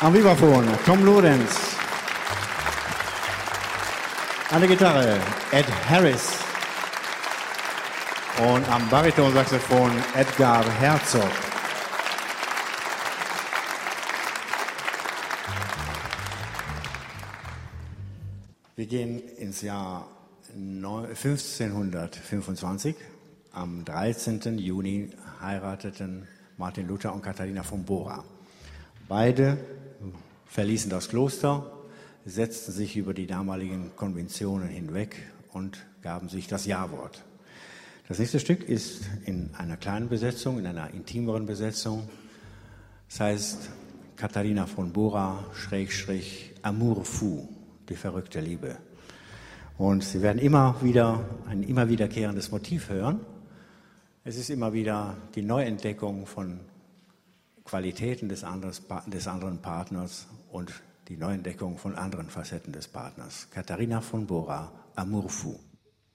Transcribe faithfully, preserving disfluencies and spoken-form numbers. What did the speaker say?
Am Vibraphon Tom Lorenz. An der Gitarre Ed Harris. Und am Baritonsaxophon Edgar Herzog. Wir gehen ins Jahr fünfzehnhundertfünfundzwanzig. Am dreizehnten Juni heirateten Martin Luther und Katharina von Bora. Beide verließen das Kloster, setzten sich über die damaligen Konventionen hinweg und gaben sich das Ja-Wort. Das nächste Stück ist in einer kleinen Besetzung, in einer intimeren Besetzung. Das heißt Katharina von Bora Schrägstrich Amour fou, die verrückte Liebe. Und Sie werden immer wieder ein immer wiederkehrendes Motiv hören. Es ist immer wieder die Neuentdeckung von Qualitäten des, anderes, des anderen Partners und die Neuentdeckung von anderen Facetten des Partners. Katharina von Bora, Amour fou.